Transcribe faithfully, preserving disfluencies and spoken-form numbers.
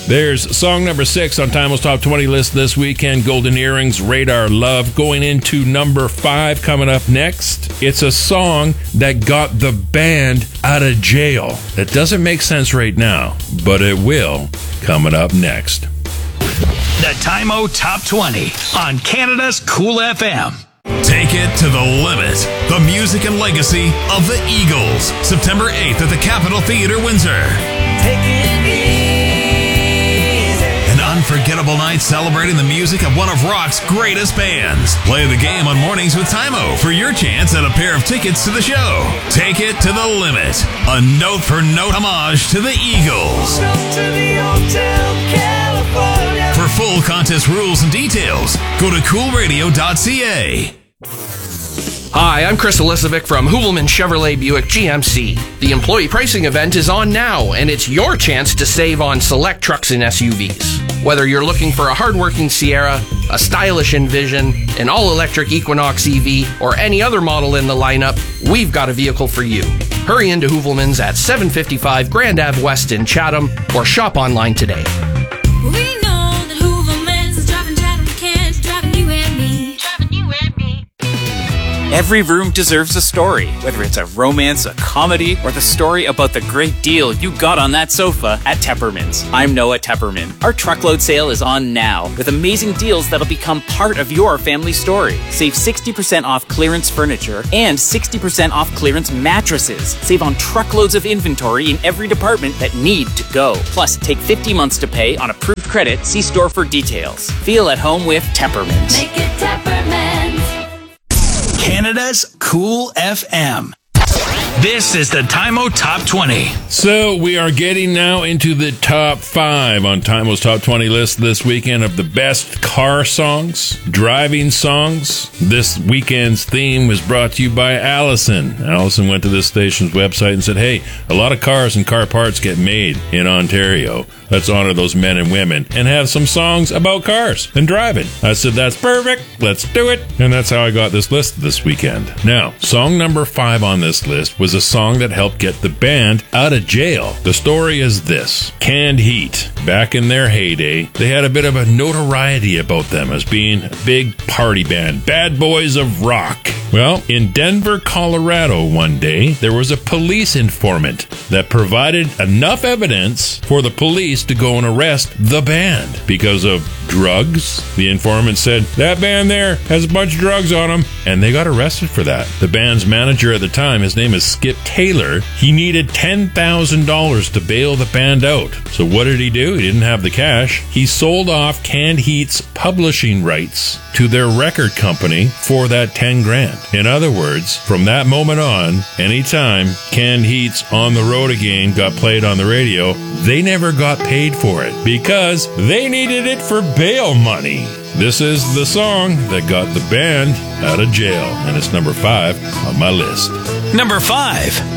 There's song number six on Timeless Top twenty list this weekend, Golden Earrings, Radar Love. Going into number five coming up next. It's a song that got the band out of jail. That doesn't make sense right now, but it will coming up next. The Time-O Top twenty on Canada's Cool F M. Take it to the limit. The music and legacy of the Eagles. September eighth at the Capitol Theatre, Windsor. Take it easy. An unforgettable night celebrating the music of one of rock's greatest bands. Play the game on Mornings with Time-O for your chance at a pair of tickets to the show. Take it to the limit. A note-for-note homage to the Eagles. Go to the Hotel California. For full contest rules and details, go to cool radio dot c a. Hi, I'm Chris Elisovic from Hoovelman Chevrolet Buick G M C. The employee pricing event is on now, and it's your chance to save on select trucks and S U Vs. Whether you're looking for a hardworking Sierra, a stylish Envision, an all-electric Equinox E V, or any other model in the lineup, we've got a vehicle for you. Hurry into Hoovelman's at seven fifty-five Grand Ave West in Chatham, or shop online today. We know that Hoovelman's is driving Chatham Kent, driving you and me, driving you and me. Every room deserves a story, whether it's a romance, a comedy, or the story about the great deal you got on that sofa at Tepperman's. I'm Noah Tepperman. Our truckload sale is on now, with amazing deals that'll become part of your family story. Save sixty percent off clearance furniture and sixty percent off clearance mattresses. Save on truckloads of inventory in every department that need to go. Plus, take fifty months to pay on approved credit. See store for details. Feel at home with Tepperman's. Make it Tepperman's. Canada's Cool F M. This is the Time-O Top twenty. So we are getting now into the top five on Time-O's Top twenty list this weekend of the best car songs, driving songs. This weekend's theme was brought to you by Allison. Allison went to this station's website and said, hey, a lot of cars and car parts get made in Ontario. Let's honor those men and women and have some songs about cars and driving. I said, that's perfect. Let's do it. And that's how I got this list this weekend. Now, song number five on this list was a song that helped get the band out of jail. The story is this. Canned Heat. Back in their heyday, they had a bit of a notoriety about them as being a big party band. Bad boys of rock. Well, in Denver, Colorado one day, there was a police informant that provided enough evidence for the police to go and arrest the band because of drugs. The informant said, that band there has a bunch of drugs on them, and they got arrested for that. The band's manager at the time, his name is Skip Taylor, he needed ten thousand dollars to bail the band out. So what did he do? He didn't have the cash. He sold off Canned Heat's publishing rights to their record company for that ten grand. In other words, from that moment on, anytime Canned Heat's On the Road Again got played on the radio, they never got paid for it because they needed it for bail money. This is the song that got the band out of jail, and it's number five on my list. Number five.